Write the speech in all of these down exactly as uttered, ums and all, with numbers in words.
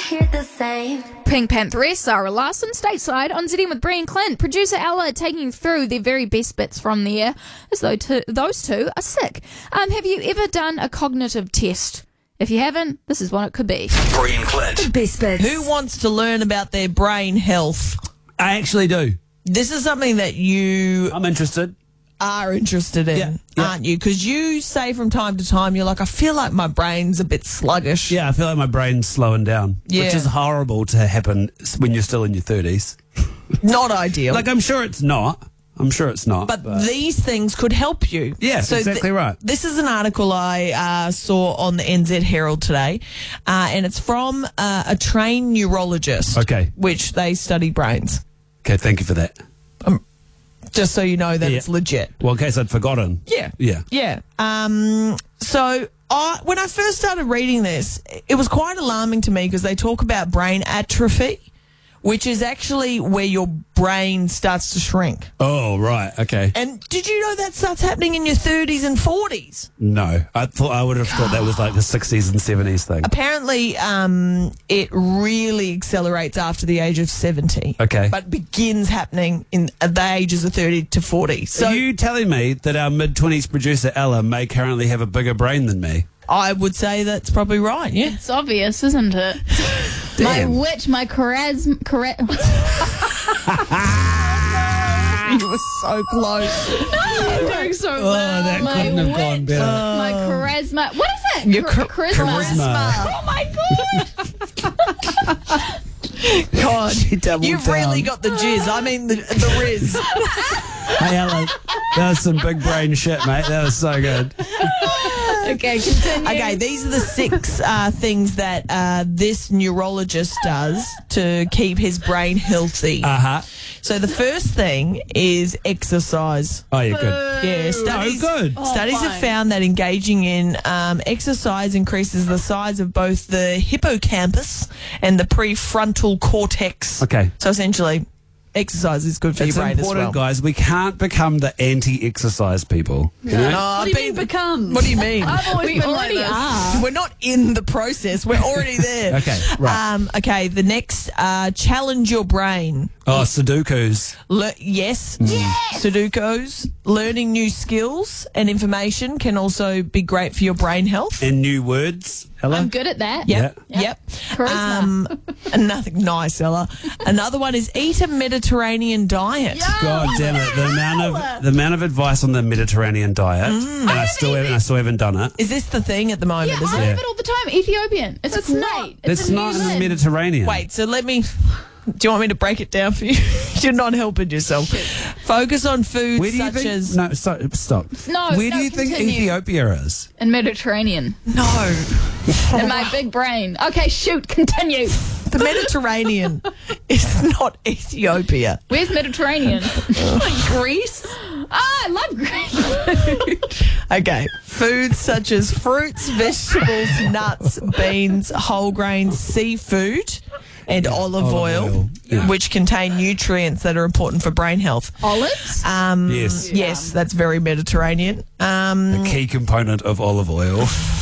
hear the same. Pink Pantheress, Sarah Larson, stateside on Z M with Brian Clint. Producer Ella taking you through their very best bits from the air, as though to, those two are sick. Um, have you ever done a cognitive test? If you haven't, this is what it could be. Brian Clint. Best bits. Who wants to learn about their brain health? I actually do. This is something that you I'm interested. are interested in, Yeah, yeah. aren't you? Because you say from time to time, you're like, I feel like my brain's a bit sluggish. Yeah, I feel like my brain's slowing down, Yeah. which is horrible to happen when you're still in your thirties. Not ideal. Like, I'm sure it's not. I'm sure it's not. But, these things could help you. Yeah, exactly right. This is an article I uh, saw on the N Z Herald today, uh, and it's from uh, a trained neurologist. Okay. Which they study brains. Okay, thank you for that. Just so you know that Yeah. it's legit. Well, in case I'd forgotten. Yeah. Yeah. Yeah. Um, so I, when I first started reading this, it was quite alarming to me because they talk about brain atrophy, which is actually where your brain starts to shrink. Oh, right. Okay. And did you know that starts happening in your thirties and forties? No, I thought I would have thought that was like the sixties and seventies thing. Apparently, um, it really accelerates after the age of seventy. Okay. But begins happening in at the ages of thirty to forty. So Are you telling me that our mid-twenties producer Ella may currently have a bigger brain than me? I would say that's probably right, yeah. It's obvious, isn't it? My wit, my charisma. Chara- You were so close. I'm doing so Oh, well. that my couldn't have wit, gone better. My charisma. What is it? Your Char- char- charisma. charisma. Oh my god. God, doubled you've down. really got the jizz. I mean, the, the riz. Hey, Ella, that was some big brain shit, mate. That was so good. Okay, continue. Okay, these are the six uh, things that uh, this neurologist does to keep his brain healthy. Uh-huh. So the first thing is exercise. Oh, yeah, good. Yeah, studies, Oh, good. studies Oh, have fine. found that engaging in um, exercise increases the size of both the hippocampus and the prefrontal cortex. Okay. So essentially, exercise is good for It's your brain important, as well. guys. We can't become the anti-exercise people. You know? No, What do I've you been- mean become? What do you mean? I've always We been already like this. are. We're not in the process. We're already there. Okay, right. Um, okay, the next, uh, challenge your brain. Oh, Sudokus. Le- yes. Mm. Yes. Sudokus. Learning new skills and information can also be great for your brain health. And new words. Ella? I'm good at that. Yep. Yeah. Yep. Charisma. Um, nothing nice, Ella. Another one is eat a Mediterranean diet. God damn it! The amount of the amount of advice on the Mediterranean diet, and I still haven't, I still haven't done it. Is this the thing at the moment? Yeah, is I it? have it all the time. Ethiopian. It's It's great. not. It's, It's a not new in the thing. Mediterranean. Wait, so let me. Do you want me to break it down for you? You're not helping yourself. Focus on foods Where do you such think? as. No, stop. stop. No, Where no, do you think continue. Ethiopia is? In Mediterranean. No. In my big brain. Okay, shoot. Continue. The Mediterranean is not Ethiopia. Where's Mediterranean? Greece? Ah, I love Greece. Okay. Foods such as fruits, vegetables, nuts, beans, whole grains, seafood, and olive, olive oil, oil, yeah. which contain nutrients that are important for brain health. Olives? Um, Yes. Yes, that's very Mediterranean. Um, A key component of olive oil.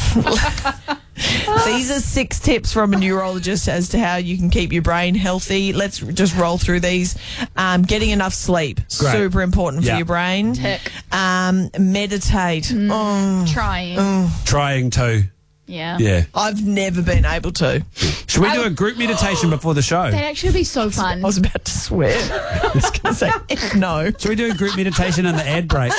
These are six tips from a neurologist as to how you can keep your brain healthy. Let's just roll through these. Um, getting enough sleep, Great. super important for Yeah. your brain. Tick. Um, meditate. Oh, Trying. Trying to. Yeah. Yeah. I've never been able to. Should we do a group meditation before the show? That'd actually be so fun. I was about to swear. I was going to say, no. Should we do a group meditation in the ad break?